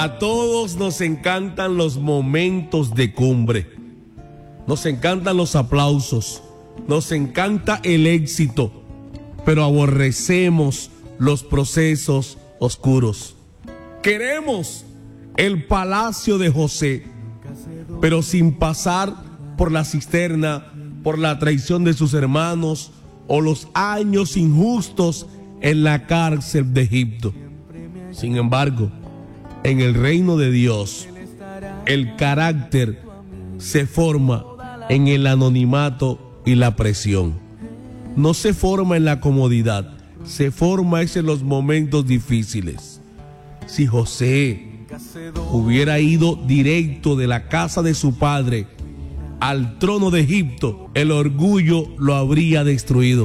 A todos nos encantan los momentos de cumbre, nos encantan los aplausos, nos encanta el éxito, pero aborrecemos los procesos oscuros. Queremos el palacio de José, pero sin pasar por la cisterna, por la traición de sus hermanos o los años injustos en la cárcel de Egipto. Sin embargo, en el reino de Dios, el carácter se forma en el anonimato y la presión. No se forma en la comodidad, se forma en los momentos difíciles. Si José hubiera ido directo de la casa de su padre al trono de Egipto, el orgullo lo habría destruido.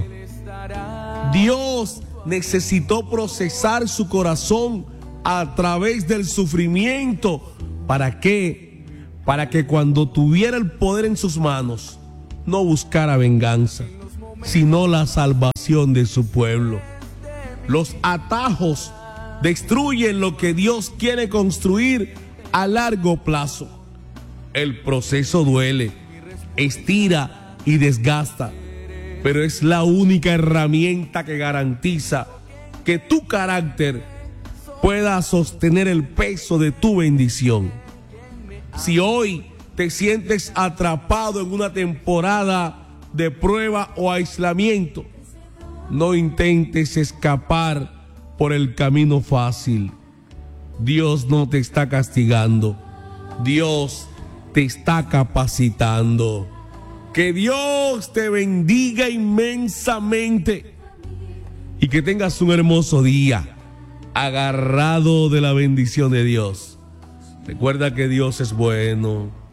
Dios necesitó procesar su corazón a través del sufrimiento. ¿Para qué? Para que cuando tuviera el poder en sus manos, no buscara venganza, sino la salvación de su pueblo. Los atajos destruyen lo que Dios quiere construir a largo plazo. El proceso duele, estira y desgasta, pero es la única herramienta que garantiza que tu carácter pueda sostener el peso de tu bendición. Si hoy te sientes atrapado en una temporada de prueba o aislamiento, no intentes escapar por el camino fácil. Dios no te está castigando, Dios te está capacitando. Que Dios te bendiga inmensamente y que tengas un hermoso día, agarrado de la bendición de Dios. Recuerda que Dios es bueno.